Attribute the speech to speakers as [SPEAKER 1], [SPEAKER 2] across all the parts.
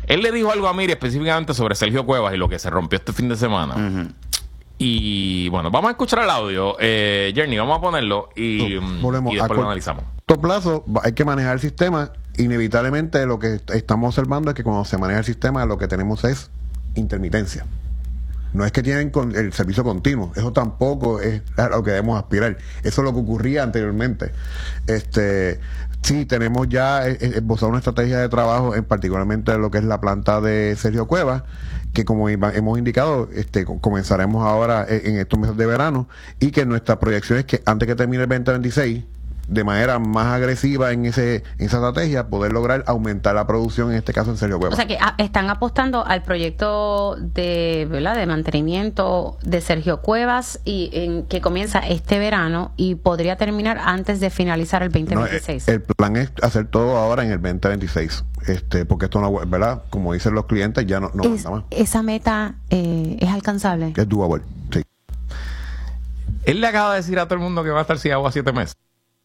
[SPEAKER 1] Él le dijo algo a Miri específicamente sobre Sergio Cuevas y lo que se rompió este fin de semana. Y bueno, vamos a escuchar el audio. Jerny, vamos a ponerlo y después lo analizamos.
[SPEAKER 2] A corto plazo hay que manejar el sistema. Inevitablemente lo que estamos observando es que cuando se maneja el sistema lo que tenemos es intermitencia. No es que tienen el servicio continuo, eso tampoco es a lo que debemos aspirar. Eso es lo que ocurría anteriormente. Sí, tenemos ya esbozado una estrategia de trabajo, en particularmente lo que es la planta de Sergio Cuevas, que como hemos indicado, comenzaremos ahora en estos meses de verano, y que nuestra proyección es que antes que termine el 2026, de manera más agresiva en esa estrategia, poder lograr aumentar la producción, en este caso en Sergio Cuevas.
[SPEAKER 3] O sea que están apostando al proyecto de mantenimiento de Sergio Cuevas que comienza este verano y podría terminar antes de finalizar el 2026.
[SPEAKER 2] El plan es hacer todo ahora en el 2026, porque esto no, ¿verdad? Como dicen los clientes, ya no
[SPEAKER 3] aguanta más. ¿Esa meta es alcanzable?
[SPEAKER 2] Es doable, sí.
[SPEAKER 1] Él le acaba de decir a todo el mundo que va a estar sin agua 7 meses.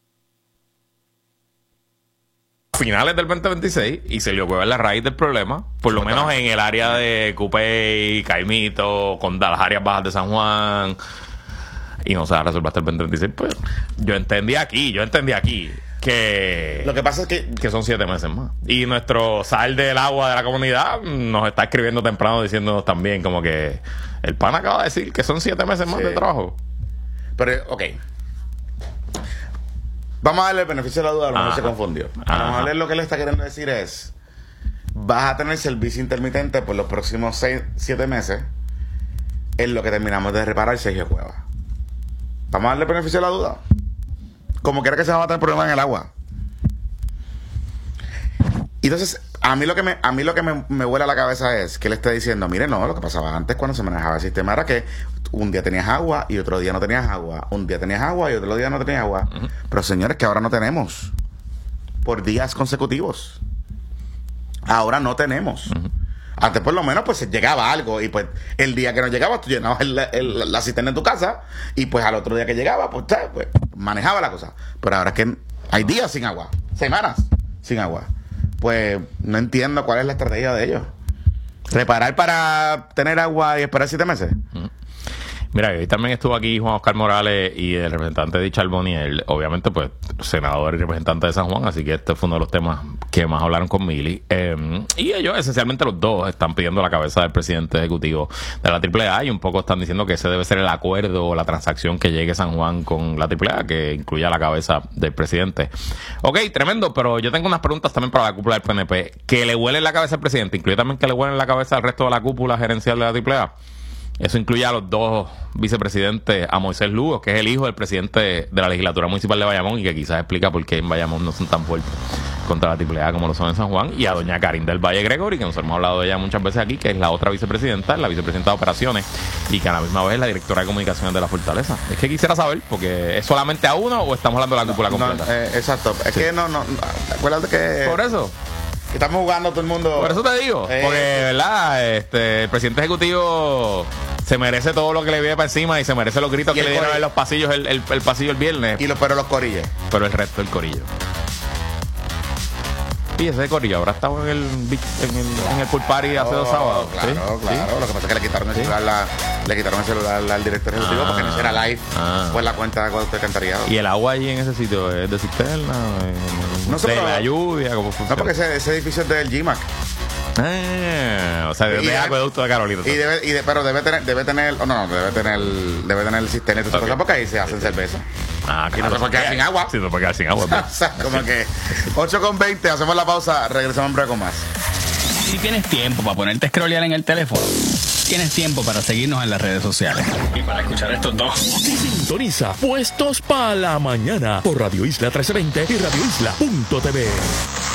[SPEAKER 1] Finales del 2026, y Sergio Cuevas es la raíz del problema, por lo menos en el área de Cupey, Caimito, con las áreas bajas de San Juan, y no se va a resolver hasta el 2026. Pues yo entendí aquí que
[SPEAKER 4] lo que pasa es que
[SPEAKER 1] son 7 meses más, y nuestro sal del agua de la comunidad nos está escribiendo temprano diciéndonos también como que el pan acaba de decir que son 7 meses más de trabajo.
[SPEAKER 4] Pero, vamos a darle el beneficio de la duda, a lo mejor se confundió. A lo mejor lo que le está queriendo decir es: vas a tener servicio intermitente por los próximos 7 meses en lo que terminamos de reparar Sergio Cuevas. Vamos a darle el beneficio de la duda. Como quiera que se va a tener problemas en el agua. Y entonces, a mí lo que me vuela la cabeza es que le está diciendo: mire, no, lo que pasaba antes cuando se manejaba el sistema era que un día tenías agua y otro día no tenías agua. Un día tenías agua y otro día no tenías agua. Pero señores, que ahora no tenemos. Por días consecutivos. Ahora no tenemos. Antes por lo menos pues llegaba algo, y pues el día que no llegaba tú llenabas la cisterna en tu casa, y pues al otro día que llegaba pues manejaba la cosa. Pero ahora es que hay días sin agua, semanas sin agua. Pues no entiendo cuál es la estrategia de ellos. ¿Reparar para tener agua y esperar 7 meses?
[SPEAKER 1] Mira, hoy también estuvo aquí Juan Oscar Morales y el representante de Charbonnier, obviamente pues senador y representante de San Juan, así que este fue uno de los temas que más hablaron con Mili. Y ellos, esencialmente los dos, están pidiendo la cabeza del presidente ejecutivo de la AAA, y un poco están diciendo que ese debe ser el acuerdo o la transacción que llegue San Juan con la AAA, que incluya la cabeza del presidente. Ok, tremendo, pero yo tengo unas preguntas también para la cúpula del PNP. ¿Que le huele en la cabeza al presidente incluye también que le huele en la cabeza al resto de la cúpula gerencial de la AAA? Eso incluye a los dos vicepresidentes, a Moisés Lugo, que es el hijo del presidente de la legislatura municipal de Bayamón, y que quizás explica por qué en Bayamón no son tan fuertes contra la AAA como lo son en San Juan, y a doña Karin del Valle Gregory, que nos hemos hablado de ella muchas veces aquí, que es la otra vicepresidenta, la vicepresidenta de operaciones, y que a la misma vez es la directora de comunicaciones de la Fortaleza. Es que quisiera saber, porque ¿es solamente a uno o estamos hablando de la cúpula completa?
[SPEAKER 4] Exacto, es que no, acuérdate que...
[SPEAKER 1] Por eso
[SPEAKER 4] estamos jugando todo el mundo.
[SPEAKER 1] Por eso te digo, porque verdad, el presidente ejecutivo se merece todo lo que le viene para encima, y se merece los gritos que le dieron en los pasillos el pasillo el viernes.
[SPEAKER 4] Pero los corillos.
[SPEAKER 1] Pero el resto del corillo. Y ese corillo habrá estado en el pool party hace 2 sábados.
[SPEAKER 4] Claro. Lo que pasa es que le quitaron el celular al director ejecutivo porque no era live. Pues la cuenta de Cantarillado.
[SPEAKER 1] ¿Y el agua allí en ese sitio es de cisterna?
[SPEAKER 4] No sé,
[SPEAKER 1] de la lluvia, ¿cómo funciona?
[SPEAKER 4] No, porque ese edificio es del GMAC.
[SPEAKER 1] O sea, de acueducto de Carolina.
[SPEAKER 4] Pero debe tener el cisterna y todas esas cosas, porque ahí se hacen cerveza.
[SPEAKER 1] Que
[SPEAKER 4] no se puede quedar sin agua.
[SPEAKER 1] Sí, no puede quedar sin agua.
[SPEAKER 4] O sea, como que 8:20, hacemos la pausa, regresamos en breve con más.
[SPEAKER 5] Si tienes tiempo para ponerte a scrollear en el teléfono, tienes tiempo para seguirnos en las redes sociales y para escuchar estos dos.
[SPEAKER 6] Sintoniza Puestos para la Mañana por Radio Isla 1320 y radioisla.tv.